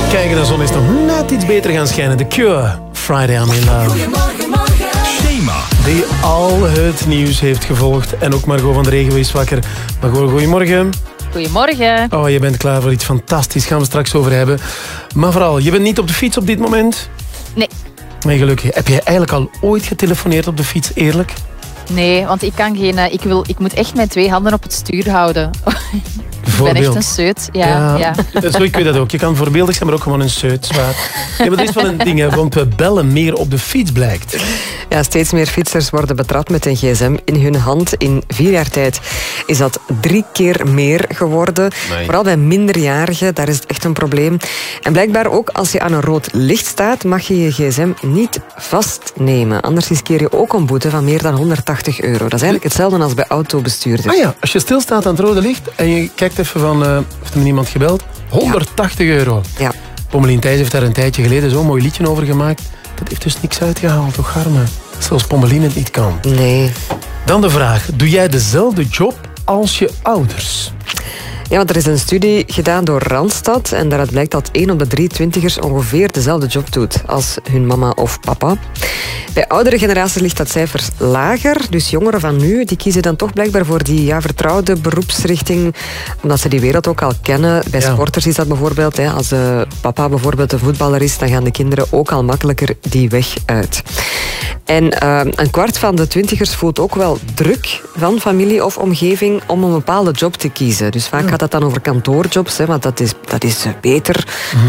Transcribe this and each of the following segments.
Kijk, de zon is nog net iets beter gaan schijnen. The Cure, Friday I'm in Love. Goedemorgen, morgen. Shema. Die al het nieuws heeft gevolgd. En ook Margot van de Regio is wakker. Margot, goedemorgen. Goedemorgen. Oh, je bent klaar voor iets fantastisch. Gaan we straks over hebben. Maar vooral, je bent niet op de fiets op dit moment? Nee. Nee, gelukkig. Heb jij eigenlijk al ooit getelefoneerd op de fiets, eerlijk? Nee, want ik kan geen... Ik moet echt mijn 2 handen op het stuur houden. Ik ben echt een seut. Ja. Zo, ik weet dat ook. Je kan voorbeeldig zijn, maar ook gewoon een seut. Zwaar. Ja, maar dat is wel een ding, hè, want we bellen meer op de fiets, blijkt. Ja, steeds meer fietsers worden betrapt met een gsm in hun hand. In 4 jaar tijd is dat 3 keer meer geworden. Nee. Vooral bij minderjarigen, daar is het echt een probleem. En blijkbaar ook als je aan een rood licht staat, mag je je gsm niet vastnemen. Anders riskeer je ook een boete van meer dan €180. Dat is eigenlijk hetzelfde als bij autobestuurders. Ah ja, als je stilstaat aan het rode licht en je kijkt even van, heeft er iemand gebeld? €180. Ja. Pommelien Thijs heeft daar een tijdje geleden zo'n mooi liedje over gemaakt. Dat heeft dus niks uitgehaald, toch Harme? Zelfs Pommelien het niet kan. Nee. Dan de vraag, doe jij dezelfde job als je ouders? Ja, want er is een studie gedaan door Randstad en daaruit blijkt dat 1 op de 3 twintigers ongeveer dezelfde job doet als hun mama of papa. Bij oudere generaties ligt dat cijfer lager, dus jongeren van nu die kiezen dan toch blijkbaar voor die vertrouwde beroepsrichting, omdat ze die wereld ook al kennen. Bij sporters is dat bijvoorbeeld, als de papa bijvoorbeeld een voetballer is, dan gaan de kinderen ook al makkelijker die weg uit. En een kwart van de twintigers voelt ook wel druk van familie of omgeving om een bepaalde job te kiezen. Dus vaak gaat dat dan over kantoorjobs, want dat is beter.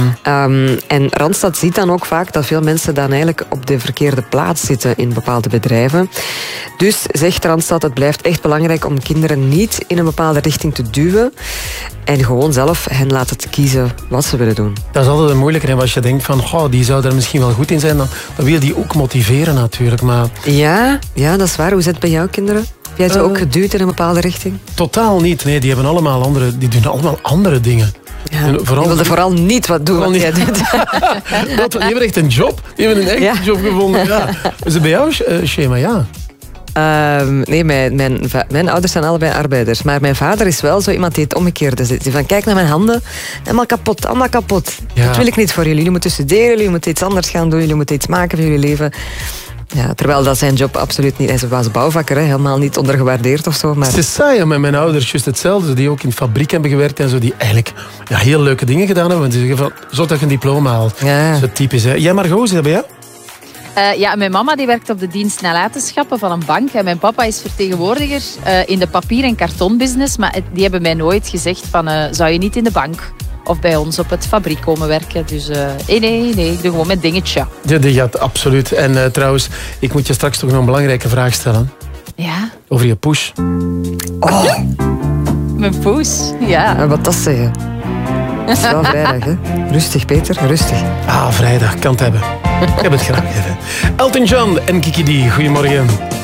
En Randstad ziet dan ook vaak dat veel mensen dan eigenlijk op de verkeerde plaats zitten in bepaalde bedrijven. Dus zegt Randstad, het blijft echt belangrijk om kinderen niet in een bepaalde richting te duwen en gewoon zelf hen laten kiezen wat ze willen doen. Dat is altijd een moeilijker. En als je denkt van, die zou er misschien wel goed in zijn, dan wil je die ook motiveren natuurlijk. Maar... Ja, dat is waar. Hoe zit het bij jouw kinderen? Heb jij ze ook geduwd in een bepaalde richting? Totaal niet. Nee, die doen allemaal andere dingen. Ja, die wilden vooral niet wat doen wat jij doet. Die hebben echt een job. Die hebben een echte job gevonden. Ja. Is het bij jou, Shema? Ja. Nee, mijn ouders zijn allebei arbeiders. Maar mijn vader is wel zo iemand die het omgekeerde zit. Die van, kijk naar mijn handen. Allemaal kapot. Ja. Dat wil ik niet voor jullie. Jullie moeten studeren, jullie moeten iets anders gaan doen. Jullie moeten iets maken van jullie leven. Ja, terwijl dat zijn job absoluut niet... Hij was bouwvakker, helemaal niet ondergewaardeerd of zo. Maar... Het is saai, met mijn ouders juist hetzelfde. Die ook in de fabriek hebben gewerkt en zo. Die eigenlijk heel leuke dingen gedaan hebben. Want die zeggen van, zo dat je een diploma haalt. Ja. Zo typisch, hè. Jij Margot, is dat bij jou? Mijn mama die werkt op de dienst nalatenschappen van een bank. En mijn papa is vertegenwoordiger in de papier- en kartonbusiness. Maar die hebben mij nooit gezegd van, zou je niet in de bank of bij ons op het fabriek komen werken. Dus nee, ik doe gewoon mijn dingetje. Ja, absoluut. En trouwens, ik moet je straks toch nog een belangrijke vraag stellen. Ja? Over je push. Oh. Mijn poes, ja. En wat dat zeggen? Het is wel vrijdag, hè? Rustig, Peter, rustig. Vrijdag, kan het hebben. Ik heb het graag even. Elton John en Kiki D, goedemorgen.